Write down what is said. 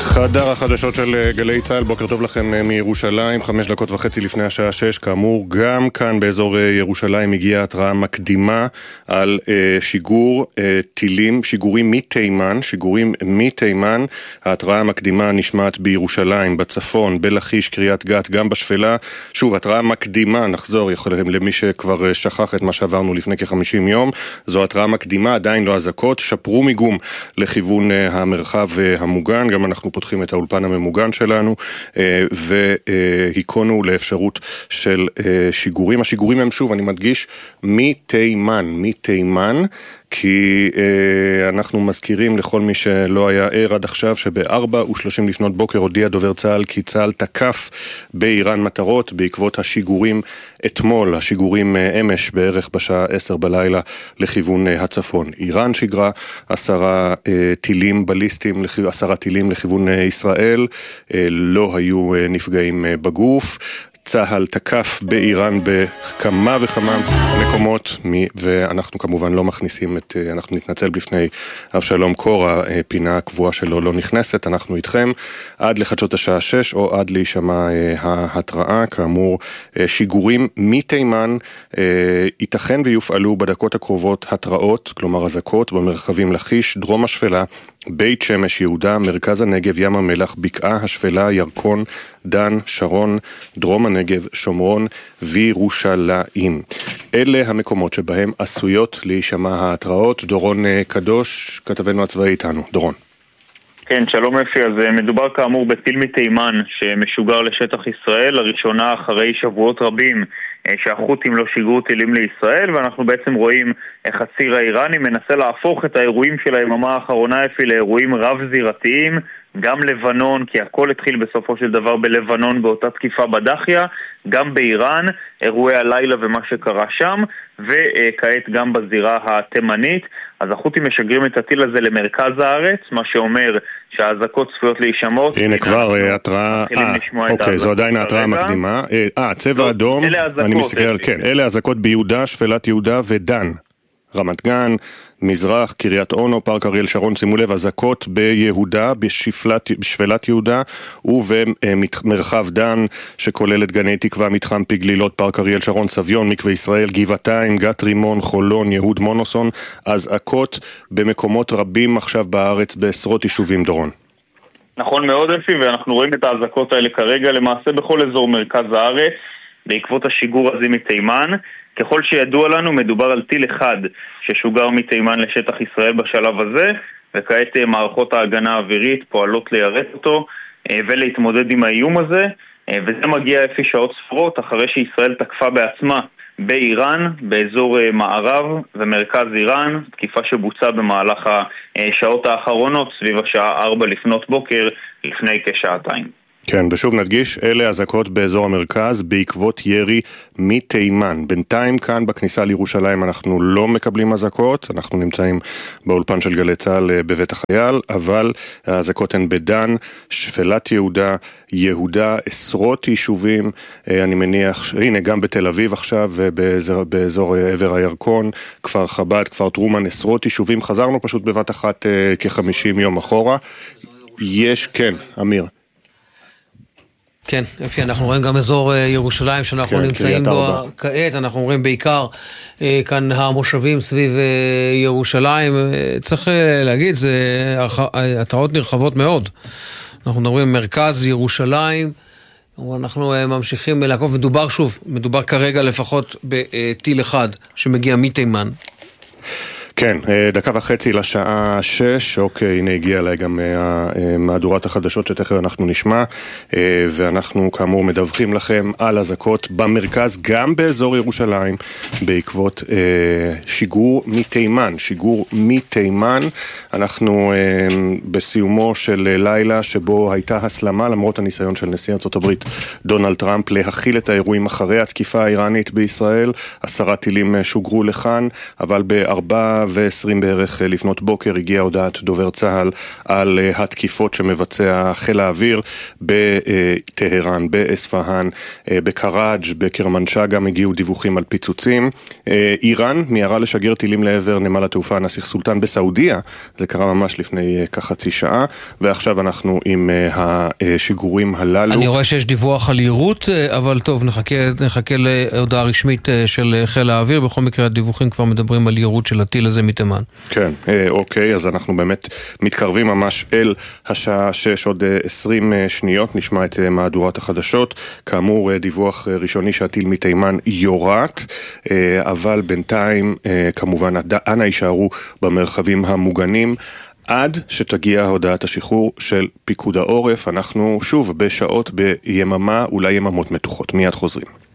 חדר החדשות של גלי צהל, בוקר טוב לכם מירושלים, 5:30 לפני השעה 6, כאמור גם כאן באזור ירושלים הגיעה התראה מקדימה על שיגורים מתימן. ההתראה המקדימה נשמעת בירושלים, בצפון, בלחיש, קריית גת, גם בשפלה. שוב, התראה מקדימה, נחזור למי שכבר שכח את מה שעברנו לפני כ-50 יום, זו התראה מקדימה, עדיין לא אזעקות, שפרו מיגום לכיוון המרחב המוגן, גם אנחנו פותחים את האולפן הממוגן שלנו, והיקונו לאפשרות של שיגורים. השיגורים הם, שוב, אני מדגיש, מתימן, כי אנחנו מזכירים לכל מי שלא היה ער עד עכשיו שב-4:30 לפנות בוקר הודיע דובר צה"ל כי צה"ל תקף באיראן מטרות בעקבות השיגורים אתמול, השיגורים אמש בערך בשעה 10 בלילה לכיוון הצפון. איראן שיגרה 10 טילים לכיוון ישראל, לא היו נפגעים בגוף. צהל תקף באיראן בכמה וכמה מקומות, ואנחנו כמובן לא מכניסים אנחנו נתנצל בפני אבשלום קור, הפינה הקבועה שלו לא נכנסת, אנחנו איתכם עד לחדשות השעה 6 או עד להישמע ההתראה. כאמור, שיגורים מתימן, ייתכן ויופעלו בדקות הקרובות התראות, כלומר אזעקות במרחבים לחיש, דרום השפלה, בית שמש, יהודה, מרכז הנגב, ים המלח, בקעה השפלה, ירקון, דן, שרון, דרום הנגב, שומרון וירושלים. אלה המקומות שבהם עשויות להישמע ההתראות. דורון קדוש, כתבנו הצבאי איתנו. דורון. כן, שלום אפי. אז מדובר כאמור בטיל מתימן שמשוגר לשטח ישראל, לראשונה אחרי שבועות רבים שהחות'ים לא שיגרו טילים לישראל, ואנחנו בעצם רואים איך הציר האיראני מנסה להפוך את האירועים של היממה האחרונה אפי לאירועים רב-זירתיים, גם לבנון, כי הכל התחיל בסופו של דבר בלבנון באותה תקיפה בדחיה, גם באיראן, אירועי הלילה ומה שקרה שם, וכעת גם בזירה התימנית. אז החות'ים משגרים את הטיל הזה למרכז הארץ, מה שאומר שהאזעקות צפויות להישמעות. הנה כבר התראה, אוקיי, זו עדיין ההתראה המקדימה. צבע אדום, אני מסתכל, כן, אלה האזעקות ביהודה, שפלת יהודה ודן. רמת גן, מזרח, קריית אונו, פארק אריאל שרון, שימו לב, אזעקות ביהודה, בשפלת יהודה, ובמרחב דן, שכולל את גני תקווה, מתחם פגלילות, פארק אריאל שרון, סביון, מקווה ישראל, גבעתיים, גת רימון, חולון, יהוד מונוסון, אזעקות במקומות רבים עכשיו בארץ, בעשרות יישובים. דורון. נכון מאוד אפי, ואנחנו רואים את האזעקות האלה כרגע למעשה בכל אזור מרכז הארץ, בעקבות השיגור הזה מתימן. ככל שידוע לנו, מדובר על טיל אחד ששוגר מתימן לשטח ישראל בשלב הזה, וכעת מערכות ההגנה האווירית פועלות ליירט אותו ולהתמודד עם האיום הזה, וזה מגיע לפי שעות ספורות אחרי שישראל תקפה בעצמה באיראן, באזור מערב ומרכז איראן, תקיפה שבוצעה במהלך השעות האחרונות סביב השעה 4 לפנות בוקר לפני כשעתיים. כן, ושוב נדגיש, אלה אזעקות באזור המרכז בעקבות ירי מתימן. בינתיים כאן בכניסה לירושלים אנחנו לא מקבלים אזעקות, אנחנו נמצאים באולפן של גלי צהל בבית החייל, אבל האזעקות הן בדן, שפלת יהודה, יהודה, עשרות יישובים, אני מניח, הנה גם בתל אביב עכשיו, באזור עבר הירקון, כפר חב"ד, כפר טרומן, עשרות יישובים, חזרנו פשוט בבת אחת כ-50 יום אחורה. יש, כן, אמיר. כן, יפי, אנחנו רואים גם אזור ירושלים שאנחנו נמצאים בו כעת, אנחנו רואים בעיקר כאן המושבים סביב ירושלים, צריך להגיד, זה התראות נרחבות מאוד, אנחנו מדברים מרכז ירושלים, אנחנו ממשיכים לעקוב, מדובר כרגע לפחות בטיל אחד שמגיע מתימן. כן, 1:30 לשעה 6, אוקיי, הנה הגיע אליי גם מהדורת החדשות שתכף אנחנו נשמע, ואנחנו כאמור מדווחים לכם על אזעקות במרכז, גם באזור ירושלים, בעקבות שיגור מתימן. אנחנו בסיומו של לילה שבו הייתה הסלמה, למרות הניסיון של נשיא ארצות הברית דונלד טראמפ להכיל את האירועים אחרי התקיפה האיראנית בישראל. 10 טילים שוגרו לכאן, אבל ב4 7:20 בערך לפנות בוקר הגיעה הודעת דובר צה"ל על התקיפות שמבצע חיל האוויר בטהרן, באספהאן, בקראג', בקרמנשא גם הגיעו דיווחים על פיצוצים. איראן מיהרה לשגר טילים לעבר נמל התעופה הנסיך סולטן בסעודיה, זה קרה ממש לפני כחצי שעה, ועכשיו אנחנו עם השיגורים הללו. אני רואה שיש דיווח על יירוט, אבל טוב, נחכה להודעה רשמית של חיל האוויר. בכל מקרה הדיווחים כבר מדברים על יירוט של הטיל הזה מתימן. כן, אוקיי, אז אנחנו באמת מתקרבים ממש אל השעה 6, עוד 20 שניות, נשמע את מהדורת החדשות. כאמור, דיווח ראשוני שהטיל מתימן יורט, אבל בינתיים כמובן אנא יישארו במרחבים המוגנים עד שתגיע הודעת השחרור של פיקוד העורף. אנחנו שוב בשעות ביממה, אולי יממות מתוחות. מיד חוזרים.